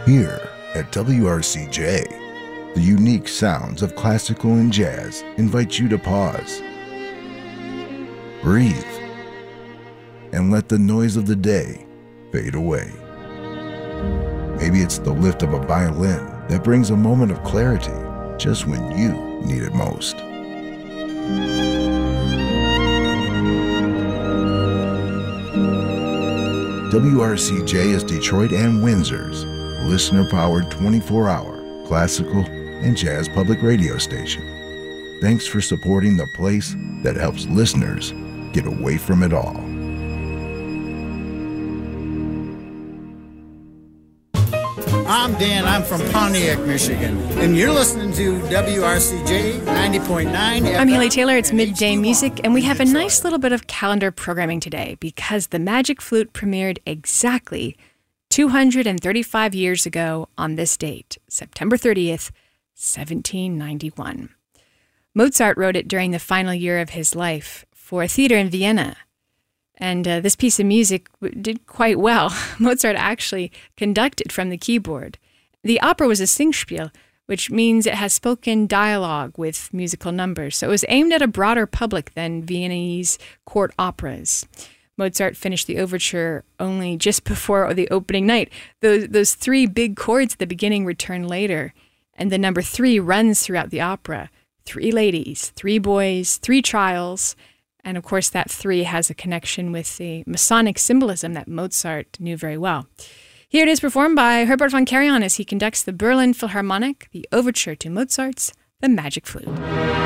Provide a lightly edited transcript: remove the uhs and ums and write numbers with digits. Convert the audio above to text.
Here at WRCJ, the unique sounds of classical and jazz invite you to pause, breathe, and let the noise of the day fade away. Maybe it's the lift of a violin that brings a moment of clarity just when you need it most. WRCJ is Detroit and Windsor's listener-powered 24-hour classical and jazz public radio station. Thanks for supporting the place that helps listeners get away from it all. I'm Dan. I'm from Pontiac, Michigan. And you're listening to WRCJ 90.9. I'm Haley Taylor. It's Midday Music, and we have a nice little bit of calendar programming today because the Magic Flute premiered exactly 235 years ago on this date, September 30th, 1791. Mozart wrote it during the final year of his life for a theater in Vienna. And this piece of music did quite well. Mozart actually conducted from the keyboard. The opera was a Singspiel, which means it has spoken dialogue with musical numbers. So it was aimed at a broader public than Viennese court operas. Mozart finished the overture only just before the opening night. Those three big chords at the beginning return later, and the number 3 runs throughout the opera. 3 ladies, 3 boys, 3 trials, and of course that 3 has a connection with the Masonic symbolism that Mozart knew very well. Here it is performed by Herbert von Karajan as he conducts the Berlin Philharmonic, the overture to Mozart's The Magic Flute.